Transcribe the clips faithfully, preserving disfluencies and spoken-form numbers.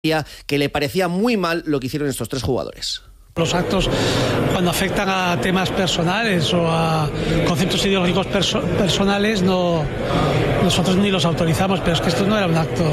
que le parecía muy mal lo que hicieron estos tres jugadores. Los actos, cuando afectan a temas personales o a conceptos ideológicos perso- personales, no, nosotros ni los autorizamos, pero es que esto no era un acto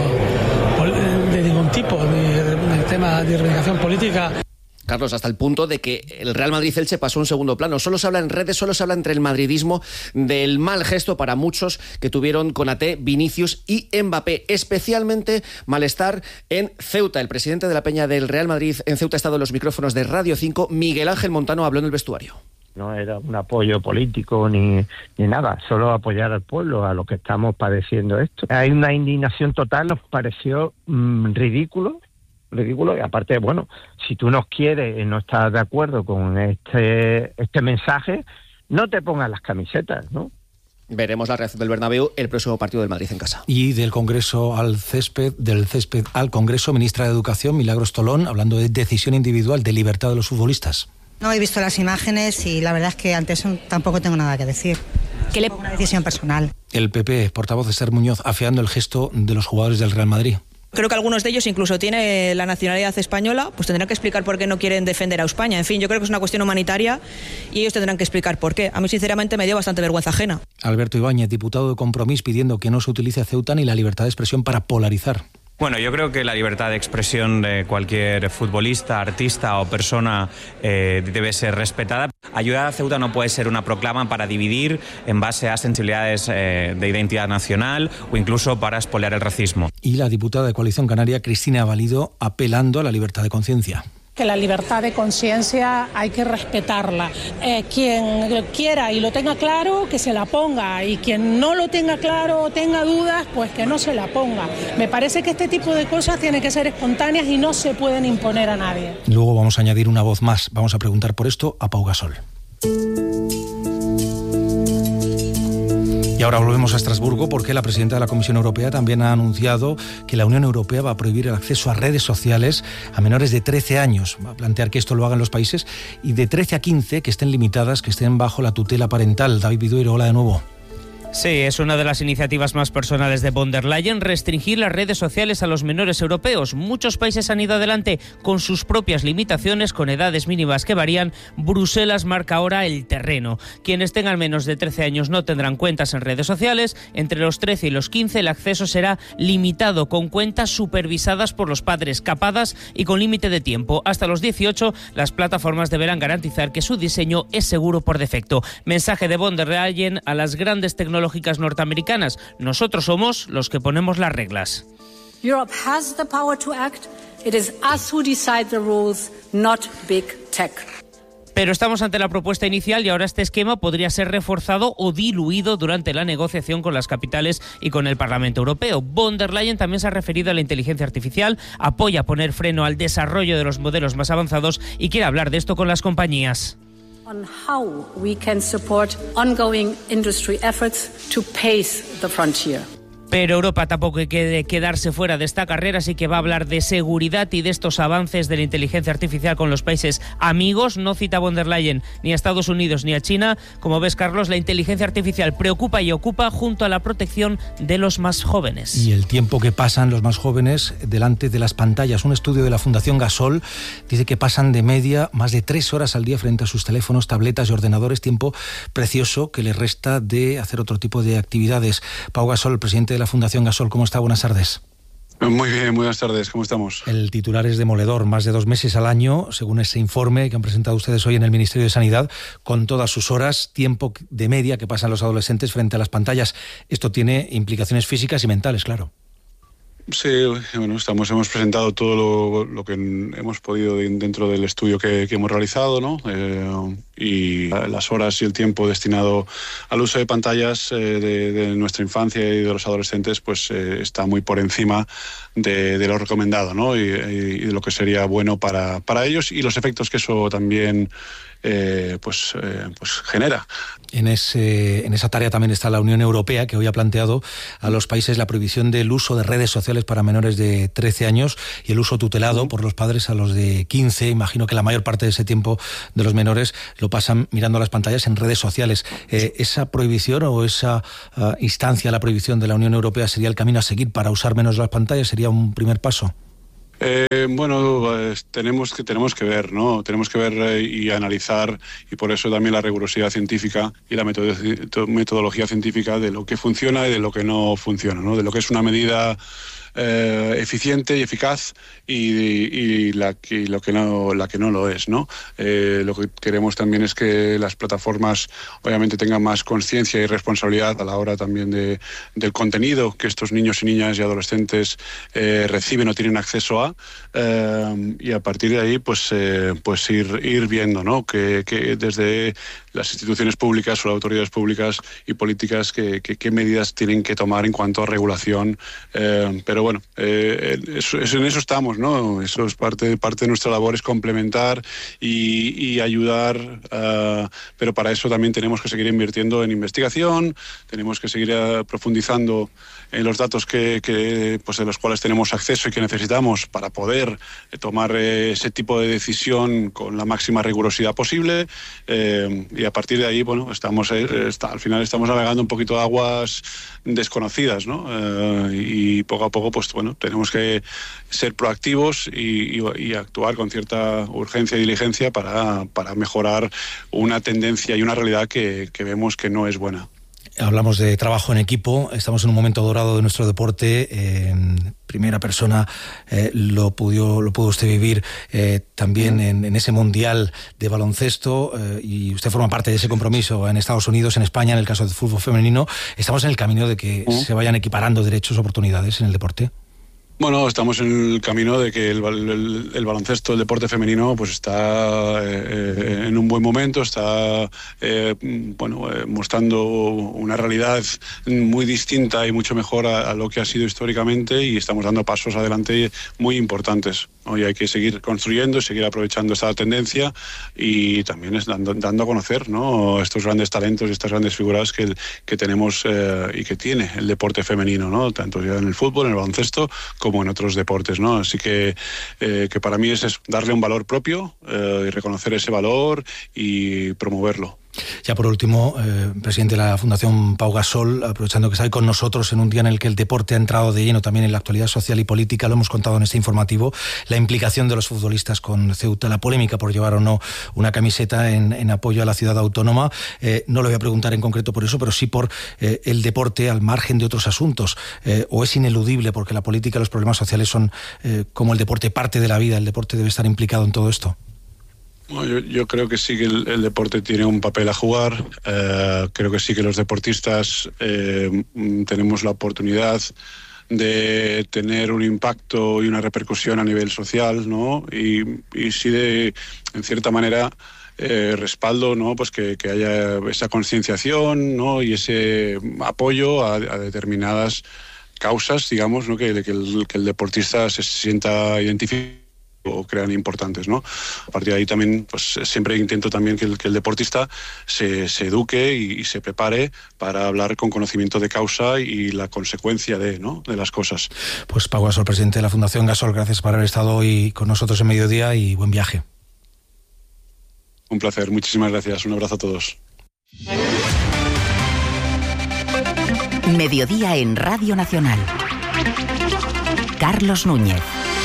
de ningún tipo, ni de tema de reivindicación política. Carlos, hasta el punto de que el Real Madrid-Elche pasó a un segundo plano. Solo se habla en redes, solo se habla entre el madridismo del mal gesto para muchos que tuvieron Konaté, Vinicius y Mbappé. Especialmente malestar en Ceuta. El presidente de la Peña del Real Madrid en Ceuta ha estado en los micrófonos de Radio cinco. Miguel Ángel Montano habló en el vestuario. No era un apoyo político ni, ni nada, solo apoyar al pueblo, a los que estamos padeciendo esto. Hay una indignación total, nos pareció mmm, ridículo. ridículo y aparte, bueno, si tú no quieres, no estás de acuerdo con este este mensaje, no te pongas las camisetas, ¿no? Veremos la reacción del Bernabéu el próximo partido del Madrid en casa. Y del Congreso al césped, del césped al Congreso, ministra de Educación, Milagros Tolón, hablando de decisión individual, de libertad de los futbolistas. No he visto las imágenes y la verdad es que ante eso tampoco tengo nada que decir. Que le ponga una decisión personal. El P P, portavoz de Esther Muñoz, afeando el gesto de los jugadores del Real Madrid. Creo que algunos de ellos incluso tienen la nacionalidad española, pues tendrán que explicar por qué no quieren defender a España. En fin, yo creo que es una cuestión humanitaria y ellos tendrán que explicar por qué. A mí, sinceramente, me dio bastante vergüenza ajena. Alberto Ibáñez, diputado de Compromís, pidiendo que no se utilice a Ceuta ni la libertad de expresión para polarizar. Bueno, yo creo que la libertad de expresión de cualquier futbolista, artista o persona eh, debe ser respetada. Ayudar a Ceuta no puede ser una proclama para dividir en base a sensibilidades eh, de identidad nacional o incluso para expoliar el racismo. Y la diputada de Coalición Canaria, Cristina Valido, apelando a la libertad de conciencia. Que la libertad de conciencia hay que respetarla. Eh, quien quiera y lo tenga claro, que se la ponga. Y quien no lo tenga claro o tenga dudas, pues que no se la ponga. Me parece que este tipo de cosas tienen que ser espontáneas y no se pueden imponer a nadie. Luego vamos a añadir una voz más. Vamos a preguntar por esto a Pau Gasol. Y ahora volvemos a Estrasburgo porque la presidenta de la Comisión Europea también ha anunciado que la Unión Europea va a prohibir el acceso a redes sociales a menores de trece años. Va a plantear que esto lo hagan los países y de trece a quince que estén limitadas, que estén bajo la tutela parental. David Viduero, hola de nuevo. Sí, es una de las iniciativas más personales de von der Leyen, restringir las redes sociales a los menores europeos. Muchos países han ido adelante con sus propias limitaciones, con edades mínimas que varían. Bruselas marca ahora el terreno. Quienes tengan menos de trece años no tendrán cuentas en redes sociales. Entre los trece y los quince el acceso será limitado, con cuentas supervisadas por los padres, capadas y con límite de tiempo. Hasta los dieciocho, las plataformas deberán garantizar que su diseño es seguro por defecto. Mensaje de von der Leyen a las grandes tecnologías tecnológicas norteamericanas. Nosotros somos los que ponemos las reglas. Europe has the power to act. It is us who decide the rules, not big tech. Pero estamos ante la propuesta inicial y ahora este esquema podría ser reforzado o diluido durante la negociación con las capitales y con el Parlamento Europeo. Von der Leyen también se ha referido a la inteligencia artificial, apoya poner freno al desarrollo de los modelos más avanzados y quiere hablar de esto con las compañías. On how we can support ongoing industry efforts to pace the frontier. Pero Europa tampoco quiere quedarse fuera de esta carrera, así que va a hablar de seguridad y de estos avances de la inteligencia artificial con los países amigos. No cita von der Leyen ni a Estados Unidos ni a China. Como ves, Carlos, la inteligencia artificial preocupa y ocupa junto a la protección de los más jóvenes. Y el tiempo que pasan los más jóvenes delante de las pantallas. Un estudio de la Fundación Gasol dice que pasan de media más de tres horas al día frente a sus teléfonos, tabletas y ordenadores, tiempo precioso que les resta de hacer otro tipo de actividades. Pau Gasol, presidente de la Fundación Gasol, ¿cómo está? Buenas tardes. Muy bien, muy buenas tardes, ¿cómo estamos? El titular es demoledor, más de dos meses al año, según ese informe que han presentado ustedes hoy en el Ministerio de Sanidad, con todas sus horas, tiempo de media que pasan los adolescentes frente a las pantallas. Esto tiene implicaciones físicas y mentales, claro. Sí, bueno, estamos, hemos presentado todo lo, lo que hemos podido dentro del estudio que, que hemos realizado, ¿no? Eh, y las horas y el tiempo destinado al uso de pantallas eh, de, de nuestra infancia y de los adolescentes, pues eh, está muy por encima de, de lo recomendado, ¿no? Y, y de lo que sería bueno para, para ellos y los efectos que eso también Eh, pues, eh, pues genera. En, ese, en esa tarea también está la Unión Europea, que hoy ha planteado a los países la prohibición del uso de redes sociales para menores de trece años y el uso tutelado uh-huh. por los padres a los de quince. Imagino que la mayor parte de ese tiempo de los menores lo pasan mirando las pantallas en redes sociales. Eh, ¿Esa prohibición o esa uh, instancia a la prohibición de la Unión Europea sería el camino a seguir para usar menos las pantallas? ¿Sería un primer paso? Eh, bueno, pues, tenemos que tenemos que ver, ¿no? Tenemos que ver eh, y analizar, y por eso también la rigurosidad científica y la metod- metodología científica de lo que funciona y de lo que no funciona, ¿no? De lo que es una medida eh, eficiente y eficaz y, y, la, y lo que no la que no lo es, ¿no? Eh, lo que queremos también es que las plataformas obviamente tengan más conciencia y responsabilidad a la hora también de, del contenido que estos niños y niñas y adolescentes eh, reciben o tienen acceso a, eh, y a partir de ahí pues eh, pues ir ir viendo, ¿no? Que, que desde las instituciones públicas o las autoridades públicas y políticas que, que, qué medidas tienen que tomar en cuanto a regulación, eh, pero bueno, eh, eso, eso, en eso estamos, ¿no? Eso es parte, parte de nuestra labor, es complementar y, y ayudar, uh, pero para eso también tenemos que seguir invirtiendo en investigación, tenemos que seguir uh, profundizando en los datos que, que, pues de los cuales tenemos acceso y que necesitamos para poder eh, tomar eh, ese tipo de decisión con la máxima rigurosidad posible, eh, y a partir de ahí, bueno, estamos eh, está, al final estamos navegando un poquito de aguas desconocidas, ¿no? Eh, y poco a poco, pues bueno, tenemos que ser proactivos y, y, y actuar con cierta urgencia y diligencia para, para mejorar una tendencia y una realidad que, que vemos que no es buena. Hablamos de trabajo en equipo, estamos en un momento dorado de nuestro deporte, eh, en primera persona eh, lo, pudo, lo pudo usted vivir eh, también en, en ese mundial de baloncesto, eh, y usted forma parte de ese compromiso en Estados Unidos, en España, en el caso del fútbol femenino. ¿Estamos en el camino de que uh-huh. se vayan equiparando derechos, oportunidades en el deporte? Bueno, estamos en el camino de que el, el, el baloncesto, el deporte femenino, pues está eh, en un buen momento, está eh, bueno, eh, mostrando una realidad muy distinta y mucho mejor a, a lo que ha sido históricamente, y estamos dando pasos adelante muy importantes, ¿no? Y hay que seguir construyendo, seguir aprovechando esta tendencia y también es dando, dando a conocer, ¿no?, estos grandes talentos y estas grandes figuras que, que tenemos eh, y que tiene el deporte femenino, ¿no?, tanto ya en el fútbol, en el baloncesto, como en otros deportes, ¿no? Así que, eh, que para mí es, es darle un valor propio eh, y reconocer ese valor y promoverlo. Ya por último, eh, presidente de la Fundación Pau Gasol, aprovechando que está ahí con nosotros en un día en el que el deporte ha entrado de lleno también en la actualidad social y política, lo hemos contado en este informativo, la implicación de los futbolistas con Ceuta, la polémica por llevar o no una camiseta en, en apoyo a la ciudad autónoma. Eh, no le voy a preguntar en concreto por eso, pero sí por eh, el deporte al margen de otros asuntos. Eh, ¿O es ineludible porque la política y los problemas sociales son eh, como el deporte parte de la vida? ¿El deporte debe estar implicado en todo esto? Bueno, yo, yo creo que sí que el, el deporte tiene un papel a jugar. Eh, creo que sí que los deportistas eh, tenemos la oportunidad de tener un impacto y una repercusión a nivel social, ¿no? Y, y sí de, en cierta manera, eh, respaldo, ¿no?, pues que, que haya esa concienciación, ¿no?, y ese apoyo a, a determinadas causas, digamos, ¿no?, que, que, el, que el deportista se sienta identificado o crean importantes, ¿no? A partir de ahí también, pues siempre intento también que el, que el deportista se, se eduque y, y se prepare para hablar con conocimiento de causa y la consecuencia de, ¿no?, de las cosas. Pues Pau Gasol, presidente de la Fundación Gasol, gracias por haber estado hoy con nosotros en Mediodía y buen viaje. Un placer, muchísimas gracias, un abrazo a todos. Mediodía en Radio Nacional. Carlos Núñez.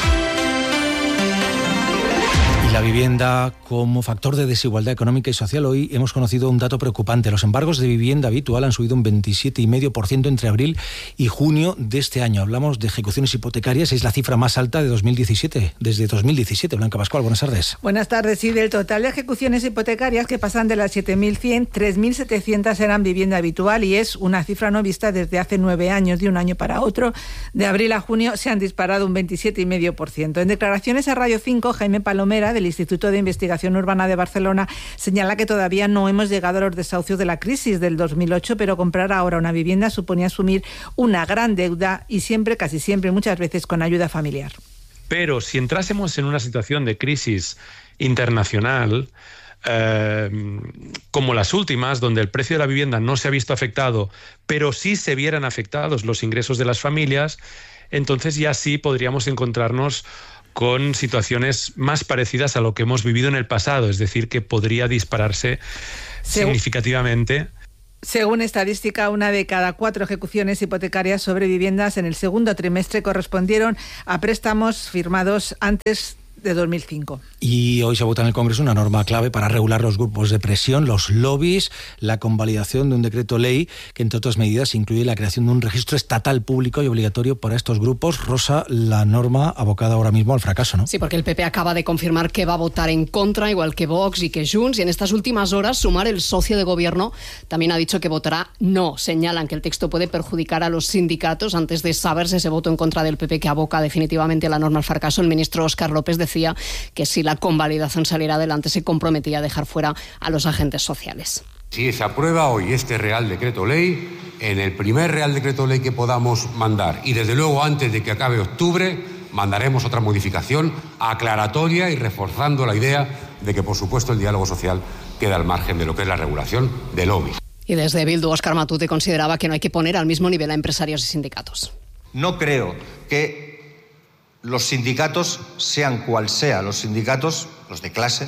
La vivienda como factor de desigualdad económica y social. Hoy hemos conocido un dato preocupante. Los embargos de vivienda habitual han subido un veintisiete coma cinco por ciento entre abril y junio de este año. Hablamos de ejecuciones hipotecarias, es la cifra más alta de dos mil diecisiete, desde dos mil diecisiete. Blanca Pascual, buenas tardes. Buenas tardes. Sí, del total de ejecuciones hipotecarias que pasan de las siete mil cien, tres mil setecientas eran vivienda habitual, y es una cifra no vista desde hace nueve años. De un año para otro, de abril a junio, se han disparado un veintisiete coma cinco por ciento. En declaraciones a Radio cinco, Jaime Palomera, del Instituto de Investigación Urbana de Barcelona, señala que todavía no hemos llegado a los desahucios de la crisis del dos mil ocho, pero comprar ahora una vivienda supone asumir una gran deuda, y siempre, casi siempre, muchas veces con ayuda familiar. Pero si entrásemos en una situación de crisis internacional, eh, como las últimas, donde el precio de la vivienda no se ha visto afectado, pero sí se vieran afectados los ingresos de las familias, entonces ya sí podríamos encontrarnos con situaciones más parecidas a lo que hemos vivido en el pasado, es decir, que podría dispararse Segu- significativamente Según estadística, una de cada cuatro ejecuciones hipotecarias sobre viviendas en el segundo trimestre correspondieron a préstamos firmados antes de dos mil cinco. Y hoy se vota en el Congreso una norma clave para regular los grupos de presión, los lobbies, la convalidación de un decreto ley que, entre otras medidas, incluye la creación de un registro estatal público y obligatorio para estos grupos. Rosa, la norma abocada ahora mismo al fracaso, ¿no? Sí, porque el P P acaba de confirmar que va a votar en contra, igual que Vox y que Junts, y en estas últimas horas Sumar, el socio de gobierno, también ha dicho que votará no. Señalan que el texto puede perjudicar a los sindicatos. Antes de saberse ese voto en contra del P P que aboca definitivamente la norma al fracaso, el ministro Óscar López decía que si la convalidación saliera adelante se comprometía a dejar fuera a los agentes sociales. Si se aprueba hoy este Real Decreto Ley, en el primer Real Decreto Ley que podamos mandar, y desde luego antes de que acabe octubre, mandaremos otra modificación aclaratoria y reforzando la idea de que, por supuesto, el diálogo social queda al margen de lo que es la regulación de lobbies. Y desde Bildu, Óscar Matute consideraba que no hay que poner al mismo nivel a empresarios y sindicatos. No creo que los sindicatos, sean cual sea, los sindicatos, los de clase,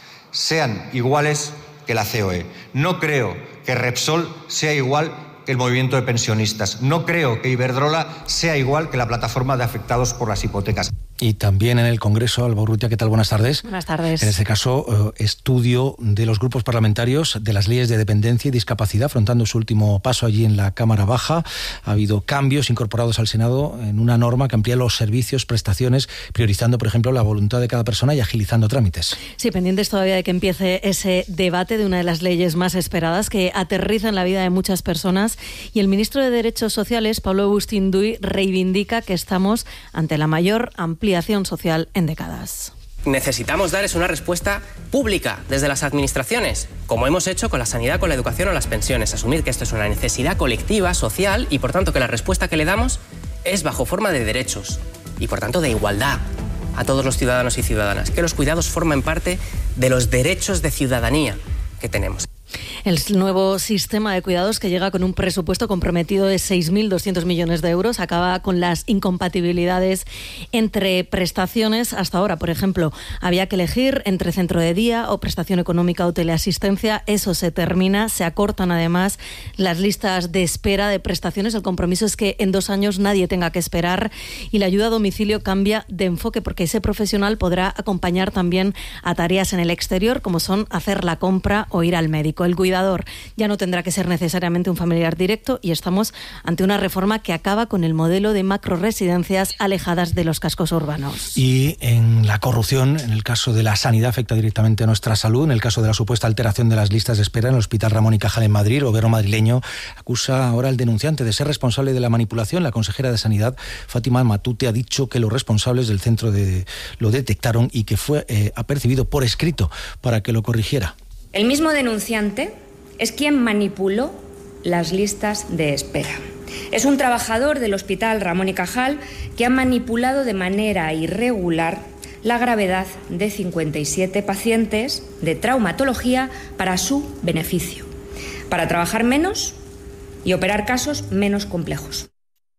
sean iguales que la C O E. No creo que Repsol sea igual que el movimiento de pensionistas. No creo que Iberdrola sea igual que la plataforma de afectados por las hipotecas. Y también en el Congreso, Alba Urrutia, ¿qué tal? Buenas tardes. Buenas tardes. En este caso, eh, estudio de los grupos parlamentarios de las leyes de dependencia y discapacidad, afrontando su último paso allí en la Cámara Baja. Ha habido cambios incorporados al Senado en una norma que amplía los servicios, prestaciones, priorizando, por ejemplo, la voluntad de cada persona y agilizando trámites. Sí, pendientes todavía de que empiece ese debate de una de las leyes más esperadas que aterriza en la vida de muchas personas. Y el ministro de Derechos Sociales, Pablo Agustín Duy, reivindica que estamos ante la mayor ampliación social en décadas. Necesitamos dar es una respuesta pública desde las administraciones, como hemos hecho con la sanidad, con la educación o las pensiones. Asumir que esto es una necesidad colectiva, social, y por tanto que la respuesta que le damos es bajo forma de derechos y por tanto de igualdad a todos los ciudadanos y ciudadanas. Que los cuidados forman parte de los derechos de ciudadanía que tenemos. El nuevo sistema de cuidados, que llega con un presupuesto comprometido de seis mil doscientos millones de euros, acaba con las incompatibilidades entre prestaciones. Hasta ahora, por ejemplo, había que elegir entre centro de día o prestación económica o teleasistencia. Eso se termina, se acortan además las listas de espera de prestaciones. El compromiso es que en dos años nadie tenga que esperar, y la ayuda a domicilio cambia de enfoque, porque ese profesional podrá acompañar también a tareas en el exterior, como son hacer la compra o ir al médico. El cuidador ya no tendrá que ser necesariamente un familiar directo, y estamos ante una reforma que acaba con el modelo de macroresidencias alejadas de los cascos urbanos. Y en la corrupción, en el caso de la sanidad, afecta directamente a nuestra salud. En el caso de la supuesta alteración de las listas de espera en el Hospital Ramón y Cajal en Madrid, el gobierno madrileño acusa ahora al denunciante de ser responsable de la manipulación. La consejera de Sanidad, Fátima Matute, ha dicho que los responsables del centro de, lo detectaron y que fue eh, apercibido por escrito para que lo corrigiera. El mismo denunciante es quien manipuló las listas de espera. Es un trabajador del Hospital Ramón y Cajal que ha manipulado de manera irregular la gravedad de cincuenta y siete pacientes de traumatología para su beneficio, para trabajar menos y operar casos menos complejos.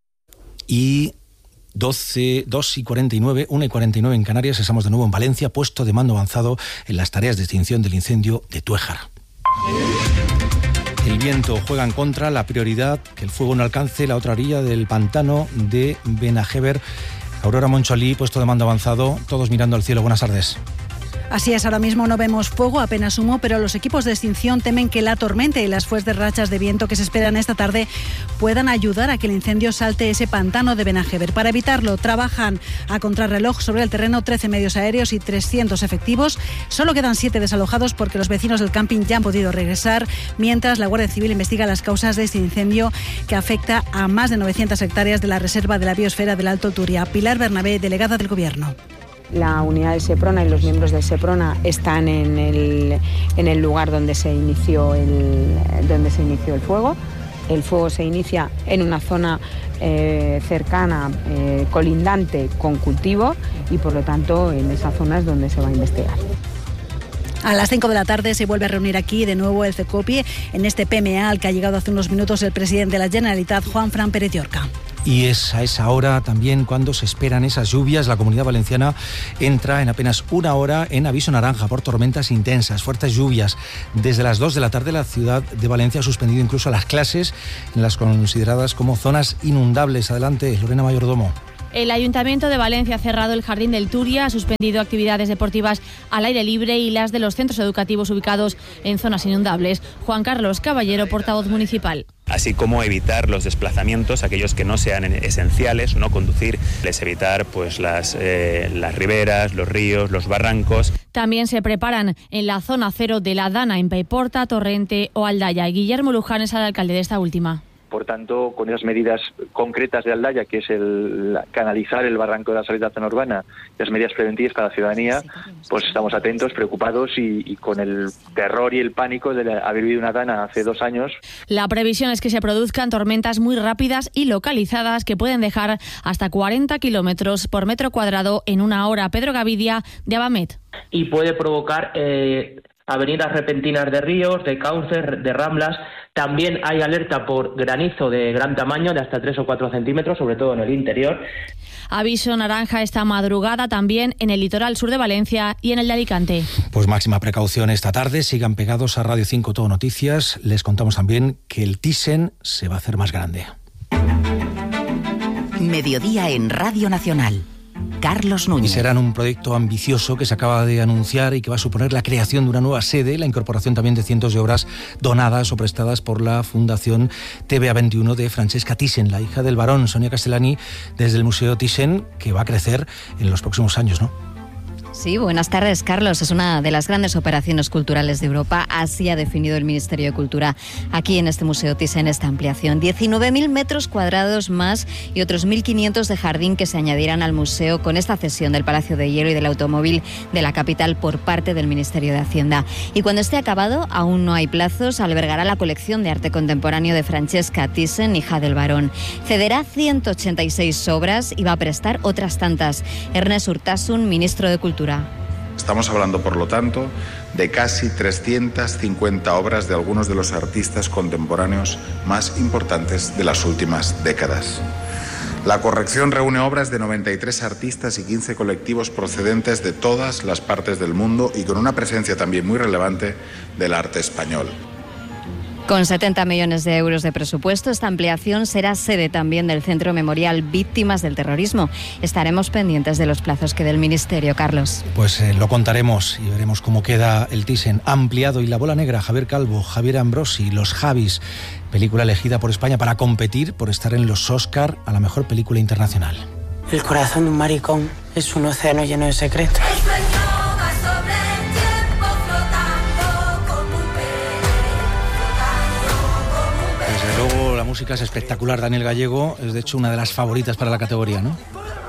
Y doce, dos y cuarenta y nueve, una y cuarenta y nueve en Canarias. Estamos de nuevo en Valencia, puesto de mando avanzado en las tareas de extinción del incendio de Tuéjar. El viento juega en contra, la prioridad, que el fuego no alcance la otra orilla del pantano de Benajever. Aurora Moncholí, puesto de mando avanzado, todos mirando al cielo. Buenas tardes. Así es, ahora mismo no vemos fuego, apenas humo, pero los equipos de extinción temen que la tormenta y las fuertes rachas de viento que se esperan esta tarde puedan ayudar a que el incendio salte ese pantano de Benajever. Para evitarlo, trabajan a contrarreloj sobre el terreno trece medios aéreos y trescientos efectivos. Solo quedan siete desalojados porque los vecinos del camping ya han podido regresar, mientras la Guardia Civil investiga las causas de este incendio que afecta a más de novecientas hectáreas de la reserva de la biosfera del Alto Turia. Pilar Bernabé, delegada del Gobierno. La unidad de Seprona y los miembros de Seprona están en el, en el lugar donde se inició el, donde se inició el fuego. El fuego se inicia en una zona eh, cercana, eh, colindante con cultivo, y por lo tanto en esa zona es donde se va a investigar. A las cinco de la tarde se vuelve a reunir aquí de nuevo el CECOPI en este P M A al que ha llegado hace unos minutos el presidente de la Generalitat, Juan Fran Pérez Llorca. y es a esa hora también cuando se esperan esas lluvias. La Comunidad Valenciana entra en apenas una hora en aviso naranja por tormentas intensas, fuertes lluvias. Desde las dos de la tarde la ciudad de Valencia ha suspendido incluso las clases en las consideradas como zonas inundables. Adelante, Lorena Mayordomo. El Ayuntamiento de Valencia ha cerrado el Jardín del Turia, ha suspendido actividades deportivas al aire libre y las de los centros educativos ubicados en zonas inundables. Juan Carlos Caballero, portavoz municipal. Así como evitar los desplazamientos, aquellos que no sean esenciales, no conducir, les evitar pues las, eh, las riberas, los ríos, los barrancos. También se preparan en la zona cero de la Dana, en Paiporta, Torrente o Aldaya. Guillermo Luján es el alcalde de esta última. Por tanto, con esas medidas concretas de Aldaya, que es el canalizar el barranco de la salida de la zona urbana, las medidas preventivas para la ciudadanía, pues estamos atentos, preocupados y, y con el terror y el pánico de haber vivido una Dana hace dos años. La previsión es que se produzcan tormentas muy rápidas y localizadas que pueden dejar hasta cuarenta kilómetros por metro cuadrado en una hora. Pedro Gavidia, de Abamet. Y puede provocar eh, avenidas repentinas de ríos, de cauces, de ramblas. También hay alerta por granizo de gran tamaño, de hasta tres o cuatro centímetros, sobre todo en el interior. Aviso naranja esta madrugada también en el litoral sur de Valencia y en el de Alicante. Pues máxima precaución esta tarde. Sigan pegados a Radio cinco Todo Noticias. Les contamos también que el Thyssen se va a hacer más grande. Mediodía en Radio Nacional. Carlos Núñez. Y serán un proyecto ambicioso que se acaba de anunciar y que va a suponer la creación de una nueva sede, la incorporación también de cientos de obras donadas o prestadas por la Fundación T V A veintiuno de Francesca Thyssen, la hija del barón Sonia Castellani, desde el Museo Thyssen, que va a crecer en los próximos años, ¿no? Sí, buenas tardes, Carlos. Es una de las grandes operaciones culturales de Europa. Así ha definido el Ministerio de Cultura aquí en este Museo Thyssen esta ampliación. diecinueve mil metros cuadrados más y otros mil quinientos de jardín que se añadirán al museo con esta cesión del Palacio de Hierro y del Automóvil de la capital por parte del Ministerio de Hacienda. Y cuando esté acabado, aún no hay plazos, albergará la colección de arte contemporáneo de Francesca Thyssen, hija del barón. Cederá ciento ochenta y seis obras y va a prestar otras tantas. Ernest Urtasun, ministro de Cultura. Estamos hablando, por lo tanto, de casi trescientas cincuenta obras de algunos de los artistas contemporáneos más importantes de las últimas décadas. La colección reúne obras de noventa y tres artistas y quince colectivos procedentes de todas las partes del mundo y con una presencia también muy relevante del arte español. Con setenta millones de euros de presupuesto, esta ampliación será sede también del Centro Memorial Víctimas del Terrorismo. Estaremos pendientes de los plazos que dé el Ministerio, Carlos. Pues eh, lo contaremos y veremos cómo queda el Thyssen ampliado. Y La Bola Negra, Javier Calvo, Javier Ambrosi, Los Javis, película elegida por España para competir por estar en los Oscar a la mejor película internacional. El corazón de un maricón es un océano lleno de secretos. Luego la música es espectacular. Daniel Gallego es de hecho una de las favoritas para la categoría, ¿no?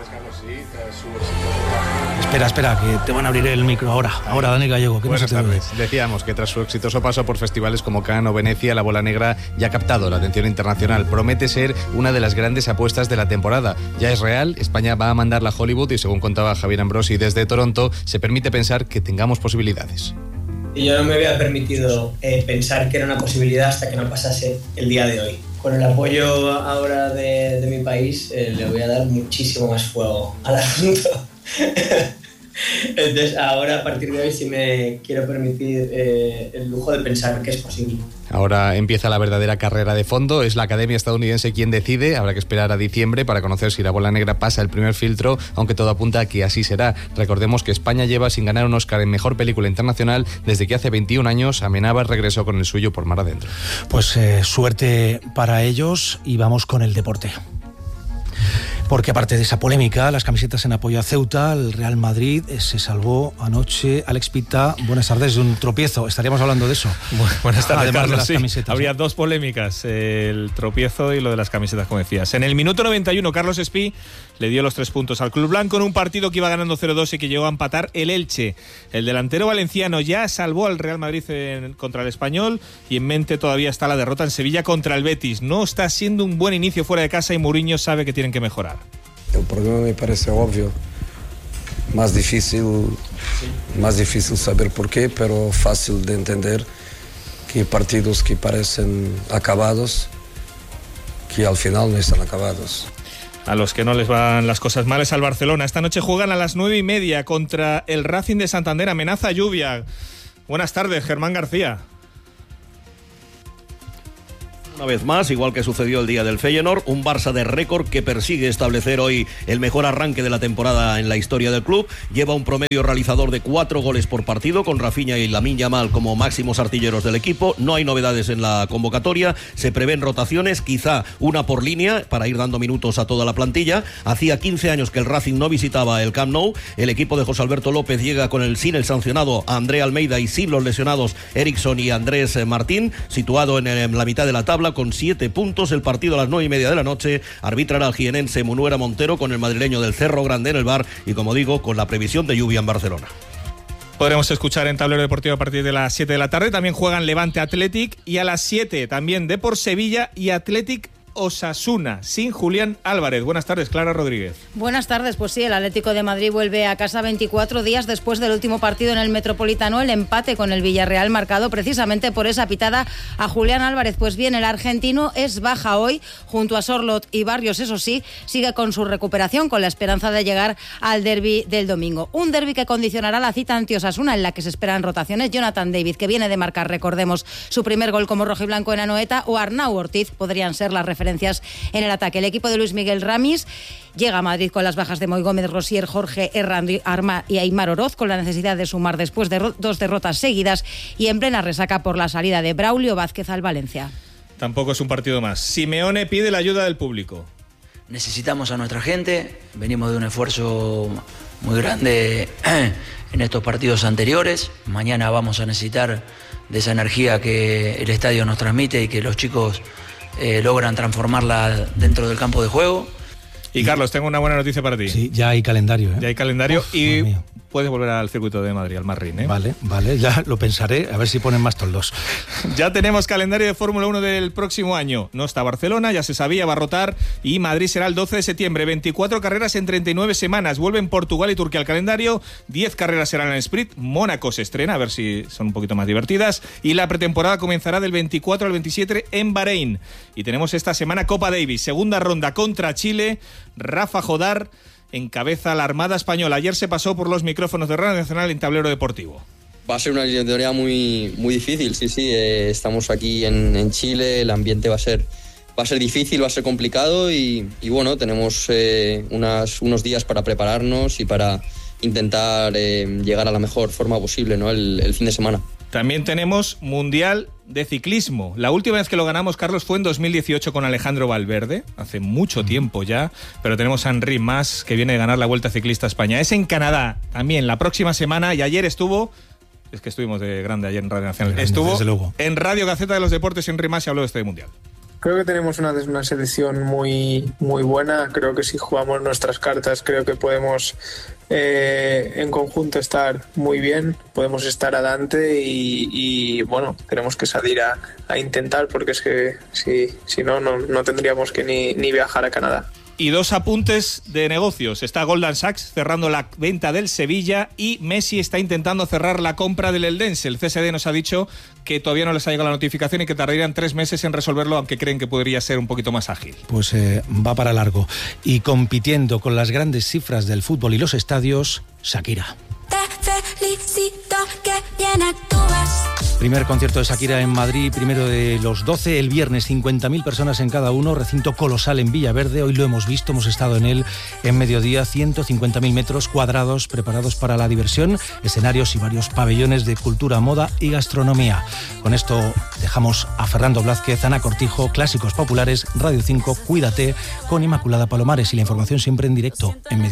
Espera, espera, que te van a abrir el micro ahora. Ahora, Daniel Gallego, ¿qué Buenas no se te tardes. Decíamos que tras su exitoso paso por festivales como Cannes o Venecia, La Bola Negra ya ha captado la atención internacional. Promete ser una de las grandes apuestas de la temporada. Ya es real, España va a mandarla a Hollywood y, según contaba Javier Ambrosi desde Toronto, se permite pensar que tengamos posibilidades. Y yo no me había permitido eh, pensar que era una posibilidad hasta que no pasase el día de hoy. Con el apoyo ahora de, de mi país, eh, le voy a dar muchísimo más fuego al asunto. Entonces ahora, a partir de hoy, sí me quiero permitir eh, el lujo de pensar que es posible. Ahora empieza la verdadera carrera de fondo. Es la Academia Estadounidense quien decide. Habrá que esperar a diciembre para conocer si La Bola Negra pasa el primer filtro, aunque todo apunta a que así será. Recordemos que España lleva sin ganar un Oscar en Mejor Película Internacional desde que hace veintiún años Amenábar regresó con el suyo por mar adentro. Pues eh, suerte para ellos y vamos con el deporte. Porque aparte de esa polémica, las camisetas en apoyo a Ceuta, el Real Madrid se salvó anoche. Alex Pita, buenas tardes, de un tropiezo. Estaríamos hablando de eso. Buenas tardes, Además Carlos. de las sí. camisetas. Habría dos polémicas, el tropiezo y lo de las camisetas, como decías. En el minuto noventa y uno, Carlos Espí le dio los tres puntos al Club Blanco en un partido que iba ganando cero dos y que llegó a empatar el Elche. El delantero valenciano ya salvó al Real Madrid en, contra el Español y en mente todavía está la derrota en Sevilla contra el Betis. No está siendo un buen inicio fuera de casa y Mourinho sabe que tienen que mejorar. El problema me parece obvio, más difícil, más difícil saber por qué, pero fácil de entender que partidos que parecen acabados, que al final no están acabados. a los que no les van las cosas mal es al Barcelona. Esta noche juegan a las nueve y media contra el Racing de Santander. Amenaza lluvia. Buenas tardes, Germán García. Una vez más, igual que sucedió el día del Feyenoord, un Barça de récord que persigue establecer hoy el mejor arranque de la temporada en la historia del club. Lleva un promedio realizador de cuatro goles por partido, con Rafinha y Lamine Yamal como máximos artilleros del equipo. No hay novedades en la convocatoria, se prevén rotaciones, quizá una por línea, para ir dando minutos a toda la plantilla. Hacía quince años que el Racing no visitaba el Camp Nou. El equipo de José Alberto López llega con el sin el sancionado André Almeida y sin los lesionados Eriksson y Andrés Martín, situado en, el, en la mitad de la tabla con siete puntos. El partido a las nueve y media de la noche arbitrará el jienense Munuera Montero, con el madrileño del Cerro Grande en el bar y, como digo, con la previsión de lluvia en Barcelona. Podremos escuchar en Tablero Deportivo a partir de las siete de la tarde. También juegan Levante Athletic, y a las siete también Depor Sevilla y Athletic Osasuna, sin Julián Álvarez. Buenas tardes, Clara Rodríguez. Buenas tardes. Pues sí, el Atlético de Madrid vuelve a casa veinticuatro días después del último partido en el Metropolitano, el empate con el Villarreal, marcado precisamente por esa pitada a Julián Álvarez. Pues bien, el argentino es baja hoy, junto a Sorlot y Barrios. Eso sí, sigue con su recuperación, con la esperanza de llegar al derbi del domingo. Un derbi que condicionará la cita ante Osasuna, en la que se esperan rotaciones. Jonathan David, que viene de marcar, recordemos, su primer gol como rojiblanco en Anoeta, o Arnau Ortiz podrían ser las referencias en el ataque. El equipo de Luis Miguel Ramis llega a Madrid con las bajas de Moy Gómez, Rosier, Jorge Herrandi, Arma y Aimar Oroz, con la necesidad de sumar después de dos derrotas seguidas y en plena resaca por la salida de Braulio Vázquez al Valencia. Tampoco es un partido más. Simeone pide la ayuda del público. Necesitamos a nuestra gente, venimos de un esfuerzo muy grande en estos partidos anteriores. Mañana vamos a necesitar de esa energía que el estadio nos transmite y que los chicos Eh, logran transformarla dentro del campo de juego. Y Carlos, tengo una buena noticia para ti. Sí, ya hay calendario. ¿eh? Ya hay calendario. Uf, y puedes volver al circuito de Madrid, al Marrín, ¿eh? Vale, vale, ya lo pensaré, a ver si ponen más toldos. Ya tenemos calendario de Fórmula uno del próximo año. No está Barcelona, ya se sabía, va a rotar, y Madrid será el doce de septiembre. veinticuatro carreras en treinta y nueve semanas. Vuelven Portugal y Turquía al calendario. diez carreras serán en el sprint. Mónaco se estrena, a ver si son un poquito más divertidas. Y la pretemporada comenzará del veinticuatro al veintisiete en Bahrein. Y tenemos esta semana Copa Davis, segunda ronda contra Chile. Rafa Jodar encabeza la Armada Española. Ayer se pasó por los micrófonos de Radio Nacional en Tablero Deportivo. Va a ser una eliminatoria muy, muy difícil, sí, sí. Eh, estamos aquí en, en Chile, el ambiente va a ser, va a ser difícil, va a ser complicado y, y bueno, tenemos eh, unas, unos días para prepararnos y para intentar eh, llegar a la mejor forma posible, ¿no? el, el fin de semana. También tenemos Mundial de Ciclismo. La última vez que lo ganamos, Carlos, fue en dos mil dieciocho con Alejandro Valverde, hace mucho tiempo ya, pero tenemos a Henri Mas, que viene de ganar la Vuelta Ciclista a España. Es en Canadá también la próxima semana, y ayer estuvo, es que estuvimos de grande ayer en Radio Nacional, grande, estuvo en Radio Gaceta de los Deportes Henri Mas y habló de este Mundial. Creo que tenemos una, una selección muy, muy buena. Creo que si jugamos nuestras cartas, creo que podemos eh, en conjunto estar muy bien, podemos estar adelante y, y bueno, tenemos que salir a, a intentar, porque es que si, si no, no, no tendríamos que ni, ni viajar a Canadá. Y dos apuntes de negocios. Está Goldman Sachs cerrando la venta del Sevilla y Messi está intentando cerrar la compra del Eldense. El C S D nos ha dicho que todavía no les ha llegado la notificación y que tardarían tres meses en resolverlo, aunque creen que podría ser un poquito más ágil. Pues eh, va para largo. Y compitiendo con las grandes cifras del fútbol y los estadios, Shakira. Te felicito, que bien actúas. Primer concierto de Shakira en Madrid, primero de los doce, el viernes, cincuenta mil personas en cada uno, recinto colosal en Villaverde. Hoy lo hemos visto, hemos estado en él en mediodía, ciento cincuenta mil metros cuadrados preparados para la diversión, escenarios y varios pabellones de cultura, moda y gastronomía. Con esto dejamos a Fernando Blázquez, Ana Cortijo, Clásicos Populares, Radio cinco, Cuídate, con Inmaculada Palomares, y la información siempre en directo en